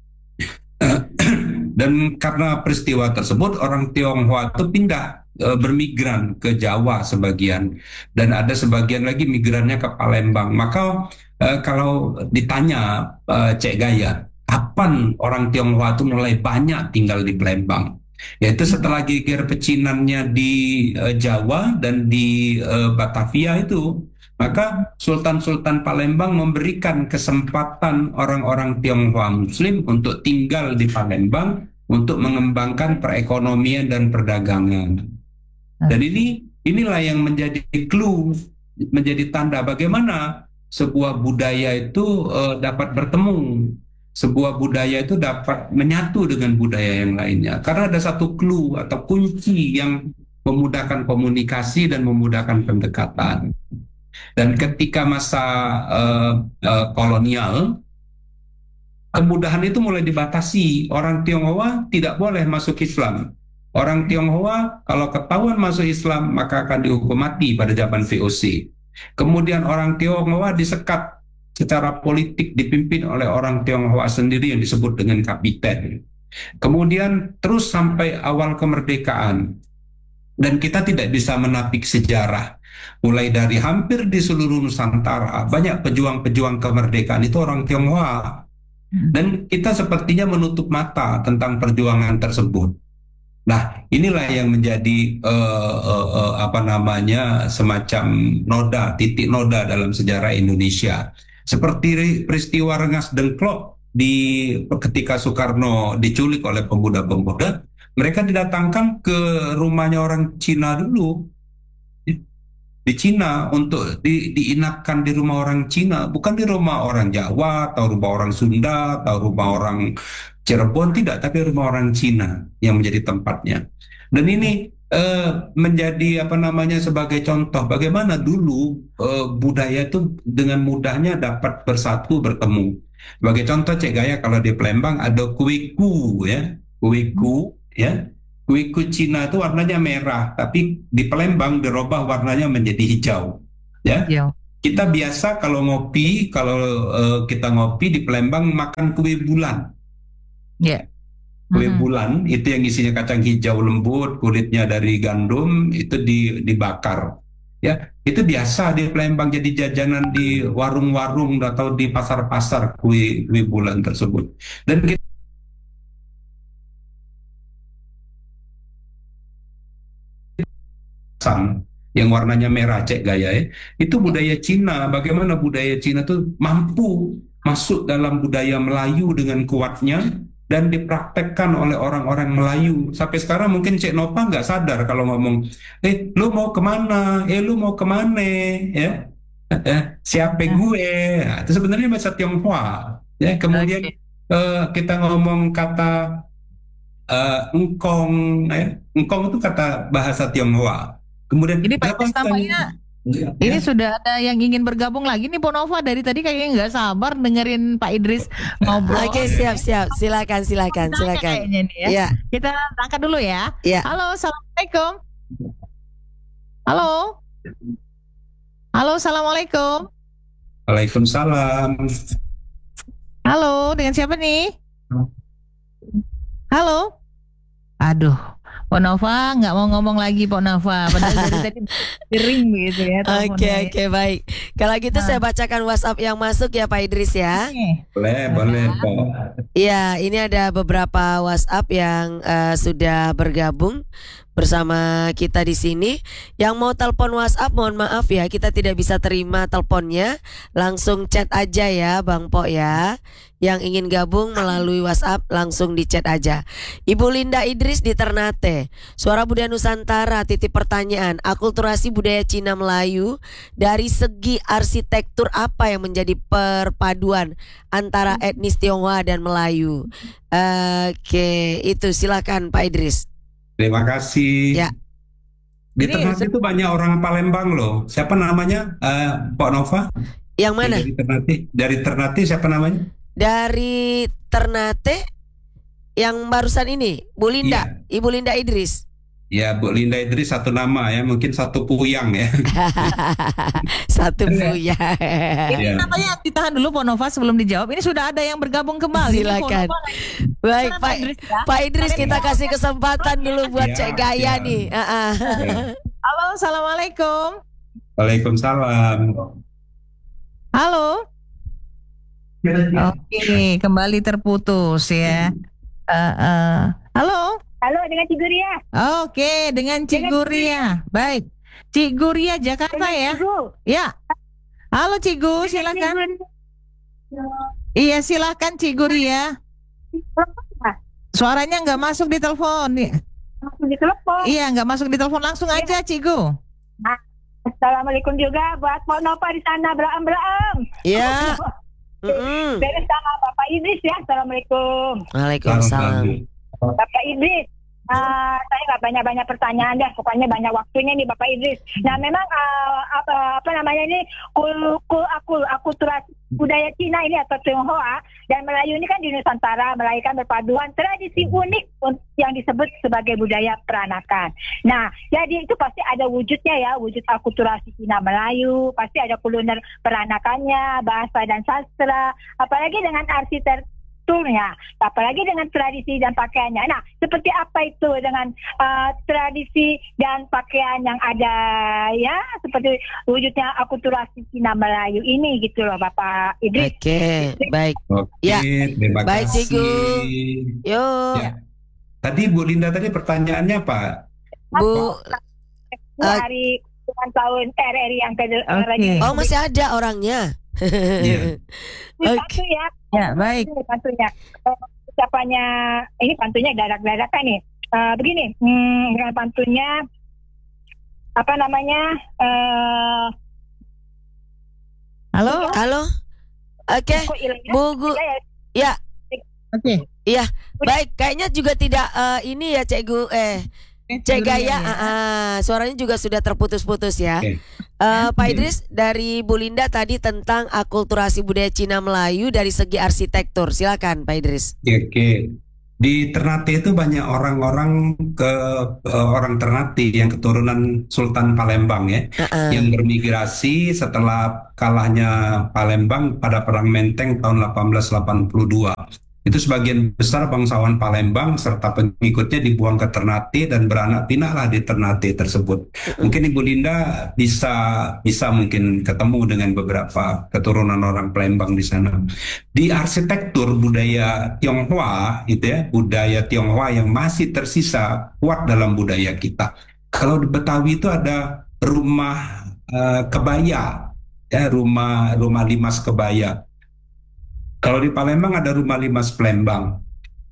[SPEAKER 4] Dan karena peristiwa tersebut orang Tionghoa itu pindah bermigran ke Jawa sebagian, dan ada sebagian lagi migrannya ke Palembang. Maka kalau ditanya Cek Gaya, kapan orang Tionghoa itu mulai banyak tinggal di Palembang? Yaitu setelah geger pecinannya di Jawa dan di Batavia itu, maka Sultan-Sultan Palembang memberikan kesempatan orang-orang Tionghoa Muslim untuk tinggal di Palembang untuk mengembangkan perekonomian dan perdagangan. Dan inilah yang menjadi clue, menjadi tanda bagaimana sebuah budaya itu dapat bertemu, sebuah budaya itu dapat menyatu dengan budaya yang lainnya. Karena ada satu clue atau kunci yang memudahkan komunikasi dan memudahkan pendekatan. Dan ketika masa kolonial, kemudahan itu mulai dibatasi. Orang Tionghoa tidak boleh masuk Islam. Orang Tionghoa kalau ketahuan masuk Islam maka akan dihukum mati pada zaman VOC. Kemudian orang Tionghoa disekat secara politik dipimpin oleh orang Tionghoa sendiri yang disebut dengan kapiten. Kemudian terus sampai awal kemerdekaan. Dan kita tidak bisa menapik sejarah. Mulai dari hampir di seluruh Nusantara, banyak pejuang-pejuang kemerdekaan itu orang Tionghoa. Dan kita sepertinya menutup mata tentang perjuangan tersebut. Nah, inilah yang menjadi semacam noda, titik noda dalam sejarah Indonesia. Seperti peristiwa Rengas Dengklok ketika Soekarno diculik oleh pemuda-pemuda, mereka didatangkan ke rumahnya orang Cina dulu, di Cina, untuk diinapkan di rumah orang Cina, bukan di rumah orang Jawa atau rumah orang Sunda atau rumah orang Cirebon, tidak, tapi rumah orang Cina yang menjadi tempatnya. Dan ini menjadi sebagai contoh bagaimana dulu budaya itu dengan mudahnya dapat bersatu, bertemu. Sebagai contoh, Cek Gaya, kalau di Palembang ada kuiku, ya, kuiku. Ya, kuiku Cina itu warnanya merah, tapi di Palembang dirubah warnanya menjadi hijau. Ya, kita biasa kalau ngopi, kita ngopi di Palembang makan kue bulan. Kue bulan itu yang isinya kacang hijau lembut, kulitnya dari gandum, itu dibakar. Ya, itu biasa di Palembang jadi jajanan di warung-warung atau di pasar-pasar kue bulan tersebut. Dan kita yang warnanya merah, Cek Gaya, ya, itu budaya Cina. Bagaimana budaya Cina itu mampu masuk dalam budaya Melayu dengan kuatnya dan dipraktekkan oleh orang-orang Melayu. Sampai sekarang mungkin Cek Nova nggak sadar kalau ngomong, lu mau kemana? Lu mau kemana? Ya, siapa gue? Nah, itu sebenarnya bahasa Tionghoa. Ya, kemudian kita ngomong kata engkong, engkong itu kata bahasa Tionghoa. Kemudian
[SPEAKER 3] ini Pak Idris tampaknya ini sudah ada yang ingin bergabung lagi nih, Ponova, dari tadi kayaknya nggak sabar dengerin Pak Idris ngobrol.
[SPEAKER 2] Oke, siap, silakan.
[SPEAKER 3] Kayaknya nih ya.
[SPEAKER 2] Ya.
[SPEAKER 3] Kita angkat dulu ya.
[SPEAKER 2] Ya.
[SPEAKER 3] Halo, assalamualaikum. Halo, assalamualaikum.
[SPEAKER 4] Waalaikumsalam.
[SPEAKER 3] Halo, dengan siapa nih? Halo. Aduh, Ponova nggak mau ngomong lagi, Ponova. Padahal dari tadi ring gitu ya.
[SPEAKER 2] Oke, baik. Kalau gitu saya bacakan WhatsApp yang masuk ya, Pak Idris ya.
[SPEAKER 4] Boleh.
[SPEAKER 2] Iya, ini ada beberapa WhatsApp yang sudah bergabung bersama kita di sini. Yang mau telepon WhatsApp, mohon maaf ya, kita tidak bisa terima teleponnya. Langsung chat aja ya, Bang Po ya. Yang ingin gabung melalui WhatsApp langsung di chat aja. Ibu Linda Idris di Ternate. Suara Budaya Nusantara, titip pertanyaan. Akulturasi budaya Cina Melayu dari segi arsitektur apa yang menjadi perpaduan antara etnis Tionghoa dan Melayu? Oke, itu silakan Pak Idris.
[SPEAKER 4] Terima kasih.
[SPEAKER 2] Ya.
[SPEAKER 4] Di Ternate itu banyak orang Palembang loh. Siapa namanya, Pak Nova?
[SPEAKER 2] Yang mana?
[SPEAKER 4] Dari Ternate siapa namanya?
[SPEAKER 2] Dari Ternate yang barusan ini, Bu Linda, Ibu Linda Idris.
[SPEAKER 4] Ya, Bu Linda Idris satu nama ya, mungkin satu puyang ya.
[SPEAKER 2] Satu puyang.
[SPEAKER 3] Ini namanya ditahan dulu, Ponova, sebelum dijawab. Ini sudah ada yang bergabung kembali.
[SPEAKER 2] Silakan. Baik, Pak Idris, kita kasih kesempatan dulu buat Cek Gaya nih.
[SPEAKER 3] Halo, assalamualaikum.
[SPEAKER 4] Waalaikumsalam.
[SPEAKER 3] Halo. Oke, kembali terputus ya. Halo.
[SPEAKER 7] Halo, dengan Cik Guria.
[SPEAKER 3] Oke, dengan Cik Guria. Baik, Cik Guria Jakarta ya. Ya. Halo Cik Gu, silakan. Iya, silakan Cik Guria. Suaranya nggak masuk di telepon.
[SPEAKER 7] Masuk di telepon.
[SPEAKER 3] Iya, nggak masuk di telepon, langsung aja Cik Gu.
[SPEAKER 7] Assalamualaikum juga buat Pak Nova di sana, beraam.
[SPEAKER 2] Iya.
[SPEAKER 7] Beres sama Bapak Idris ya. Assalamualaikum.
[SPEAKER 2] Waalaikumsalam.
[SPEAKER 7] Bapak Idris, Saya nggak banyak-banyak pertanyaan deh, pokoknya banyak waktunya nih Bapak Idris. Nah memang apa namanya ini akulturasi budaya Cina ini atau Tionghoa dan Melayu ini kan di Nusantara melahirkan berpaduan tradisi unik yang disebut sebagai budaya peranakan. Nah jadi itu pasti ada wujudnya ya, wujud akulturasi Cina Melayu, pasti ada kuliner peranakannya, bahasa dan sastra, apalagi dengan arsitekturnya, apalagi dengan tradisi dan pakaiannya. Nah, seperti apa itu dengan tradisi dan pakaian yang ada ya, seperti wujudnya akulturasi Cina Melayu ini gitu loh Bapak Idris.
[SPEAKER 2] Oke, baik.
[SPEAKER 4] Oke,
[SPEAKER 2] Ya.
[SPEAKER 4] terima
[SPEAKER 2] Baik,
[SPEAKER 4] kasih.
[SPEAKER 2] Cigu. Yuk,
[SPEAKER 4] Ya. Tadi Bu Linda tadi pertanyaannya apa?
[SPEAKER 2] Bu.
[SPEAKER 7] Hari ulang tahun RRI yang ke
[SPEAKER 3] Oke.
[SPEAKER 2] Oh, masih ada orangnya.
[SPEAKER 4] Iya.
[SPEAKER 7] Satu ya.
[SPEAKER 3] Ya, baik.
[SPEAKER 7] Ini pantunya. Ucapannya ini pantunya dadak-dadakan nih. Begini, dengan pantunya apa namanya?
[SPEAKER 3] Halo.
[SPEAKER 2] Halo. Oke,
[SPEAKER 7] kok hilangnya?
[SPEAKER 2] Bu Gu. Ya,
[SPEAKER 3] Oke.
[SPEAKER 2] baik. Kayaknya juga tidak ini ya, Cik Cek Gaya, suaranya juga sudah terputus-putus ya.
[SPEAKER 4] Oke.
[SPEAKER 2] Pak Idris, dari Bu Linda tadi tentang akulturasi budaya Cina Melayu dari segi arsitektur. Silakan Pak Idris.
[SPEAKER 4] Oke. Di Ternate itu banyak orang-orang orang Ternate yang keturunan Sultan Palembang ya, yang bermigrasi setelah kalahnya Palembang pada Perang Menteng tahun 1882. Itu sebagian besar bangsawan Palembang serta pengikutnya dibuang ke Ternate dan beranak pinaklah di Ternate tersebut. Mungkin Ibu Linda bisa mungkin ketemu dengan beberapa keturunan orang Palembang di sana. Di arsitektur budaya Tionghoa itu ya, budaya Tionghoa yang masih tersisa kuat dalam budaya kita. Kalau di Betawi itu ada rumah kebaya, ya, rumah limas kebaya. Kalau di Palembang ada rumah limas Palembang.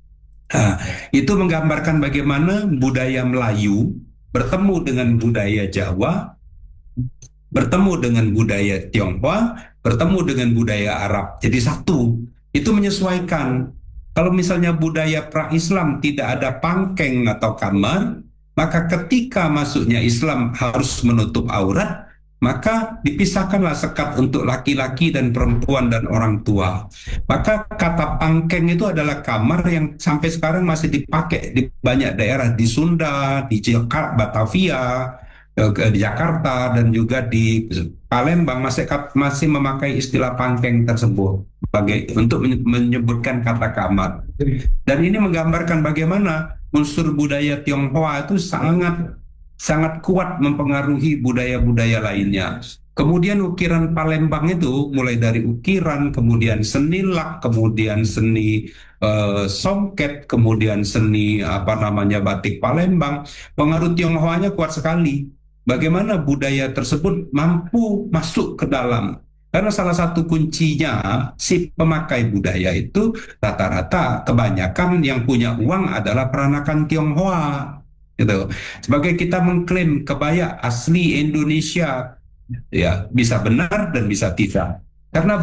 [SPEAKER 4] Itu menggambarkan bagaimana budaya Melayu bertemu dengan budaya Jawa, bertemu dengan budaya Tionghoa, bertemu dengan budaya Arab. Jadi satu. Itu menyesuaikan. Kalau misalnya budaya pra-Islam tidak ada pangkeng atau kamar, maka ketika masuknya Islam harus menutup aurat, maka dipisahkanlah sekat untuk laki-laki dan perempuan dan orang tua. Maka kata pangkeng itu adalah kamar yang sampai sekarang masih dipakai di banyak daerah, di Sunda, di Jakarta, Batavia, di Jakarta, dan juga di Palembang masih memakai istilah pangkeng tersebut untuk menyebutkan kata kamar. Dan ini menggambarkan bagaimana unsur budaya Tionghoa itu sangat kuat mempengaruhi budaya-budaya lainnya. Kemudian ukiran Palembang itu mulai dari ukiran, kemudian seni lak, kemudian seni songket, kemudian seni batik Palembang. Pengaruh Tionghoanya kuat sekali. Bagaimana budaya tersebut mampu masuk ke dalam. Karena salah satu kuncinya si pemakai budaya itu rata-rata kebanyakan yang punya uang adalah peranakan Tionghoa. Gitu. Sebagai kita mengklaim kebaya asli Indonesia, ya bisa benar dan bisa tidak. Karena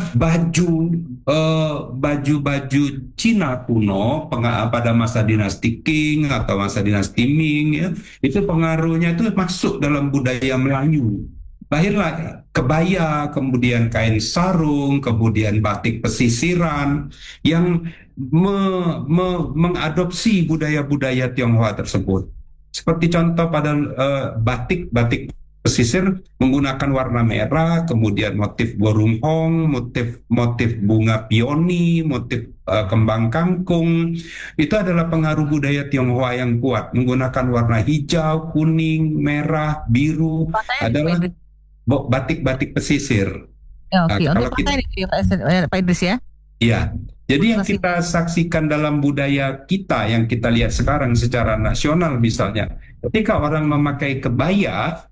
[SPEAKER 4] baju Cina kuno pada masa dinasti Qing atau masa dinasti Ming ya, itu pengaruhnya itu masuk dalam budaya Melayu. Lahirlah kebaya, kemudian kain sarung, kemudian batik pesisiran yang mengadopsi budaya-budaya Tionghoa tersebut. Seperti contoh pada batik pesisir menggunakan warna merah, kemudian motif burung hong, motif bunga peony, motif kembang kangkung. Itu adalah pengaruh budaya Tionghoa yang kuat. Menggunakan warna hijau, kuning, merah, biru adalah batik-batik pesisir.
[SPEAKER 3] Oke, untuk Pak Idris ya.
[SPEAKER 4] Iya. Jadi yang kita saksikan dalam budaya kita, yang kita lihat sekarang secara nasional misalnya, ketika orang memakai kebaya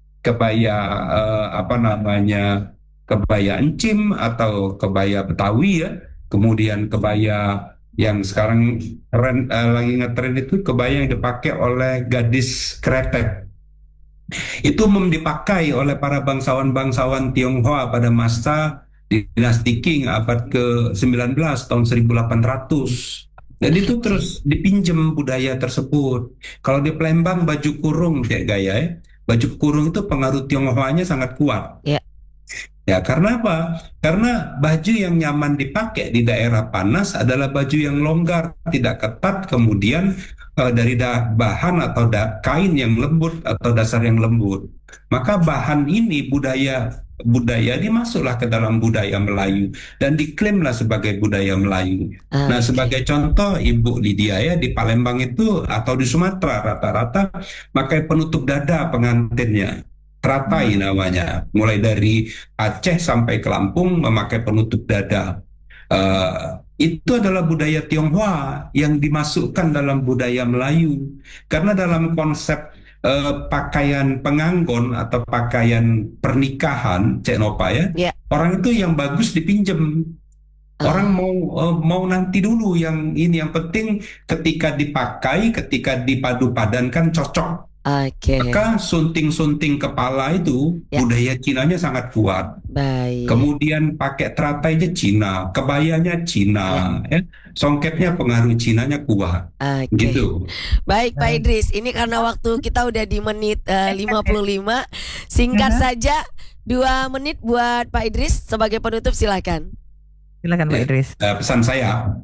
[SPEAKER 4] encim atau kebaya Betawi ya, kemudian kebaya yang sekarang lagi ngetren itu kebaya yang dipakai oleh gadis kretek. Itu dipakai oleh para bangsawan-bangsawan Tionghoa pada masa dinasti Qing abad ke-19 tahun 1800. Dan itu terus dipinjam budaya tersebut. Kalau di Palembang baju kurung kayak gaya ya, baju kurung itu pengaruh Tionghoanya sangat kuat.
[SPEAKER 2] Ya.
[SPEAKER 4] Ya, karena apa? Karena baju yang nyaman dipakai di daerah panas adalah baju yang longgar, tidak ketat, kemudian dari bahan atau kain yang lembut atau dasar yang lembut. Maka bahan ini budaya ini masuklah ke dalam budaya Melayu dan diklaimlah sebagai budaya Melayu. Nah, sebagai contoh Ibu Lydia ya, di Palembang itu atau di Sumatera rata-rata pakai penutup dada pengantinnya. Teratai namanya, mulai dari Aceh sampai ke Lampung memakai penutup dada. Itu adalah budaya Tionghoa yang dimasukkan dalam budaya Melayu. Karena dalam konsep pakaian penganggon atau pakaian pernikahan, Cek Nopa ya, orang itu yang bagus dipinjem. Orang mau nanti dulu yang ini, yang penting ketika dipakai, ketika dipadu padankan cocok. Maka sunting-sunting kepala itu budaya Cinanya sangat kuat.
[SPEAKER 2] Baik.
[SPEAKER 4] Kemudian pakai teratainya Cina, kebayanya Cina, ya. Songketnya pengaruh Cinanya kuat. Gitu.
[SPEAKER 2] Baik Pak Idris, ini karena waktu kita udah di menit 55, singkat saja 2 menit buat Pak Idris sebagai penutup, silakan.
[SPEAKER 3] Silakan Pak Idris.
[SPEAKER 4] Pesan saya,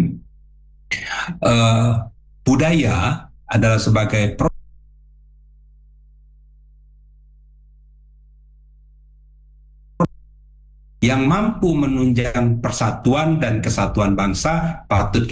[SPEAKER 4] budaya adalah sebagai yang mampu menunjang persatuan dan kesatuan bangsa, patut